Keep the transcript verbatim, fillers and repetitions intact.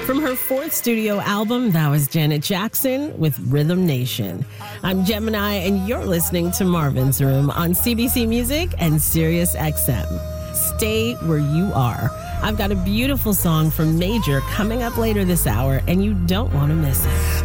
From her fourth studio album, that was Janet Jackson with Rhythm Nation. I'm Gemini, and you're listening to Marvin's Room on C B C Music and Sirius X M. Stay where you are. I've got a beautiful song from Major coming up later this hour, and you don't want to miss it.